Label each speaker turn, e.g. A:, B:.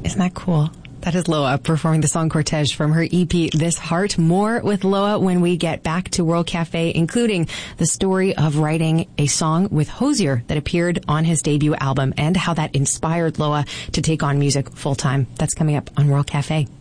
A: Isn't that cool? That is Loa performing the song Cortege from her EP, This Heart. More with Loa when we get back to World Cafe, including the story of writing a song with Hozier that appeared on his debut album and how that inspired Loa to take on music full time. That's coming up on World Cafe.